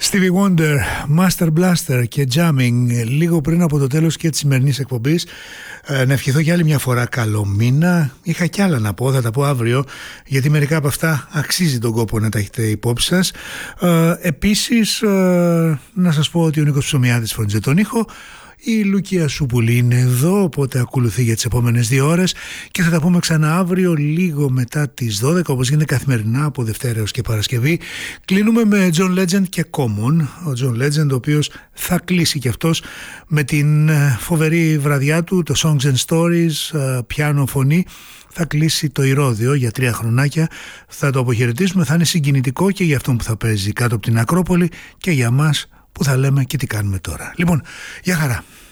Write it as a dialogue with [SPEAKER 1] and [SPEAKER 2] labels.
[SPEAKER 1] Stevie Wonder, Master Blaster και Jamming λίγο πριν από το τέλος και της σημερινής εκπομπής. Να ευχηθώ για άλλη μια φορά καλό μήνα. Είχα κι άλλα να πω, θα τα πω αύριο, γιατί μερικά από αυτά αξίζει τον κόπο να τα έχετε υπόψη σας. Επίσης να σας πω ότι ο Νίκος Ψωμιάδης φρόντιζε τον ήχο. Η Λουκία Σούπουλη είναι εδώ, οπότε ακολουθεί για τις επόμενες 2 ώρες και θα τα πούμε ξανά αύριο λίγο μετά τις 12, όπως γίνεται καθημερινά από Δευτέρα έως και Παρασκευή. Κλείνουμε με John Legend και Common. Ο John Legend, ο οποίος θα κλείσει και αυτός με την φοβερή βραδιά του, το Songs and Stories, πιάνο φωνή. Θα κλείσει το Ηρώδειο για 3 χρονάκια. Θα το αποχαιρετήσουμε, θα είναι συγκινητικό και για αυτόν που θα παίζει κάτω από την Ακρόπολη και για μας που θα λέμε και τι κάνουμε τώρα. Λοιπόν, γεια χαρά.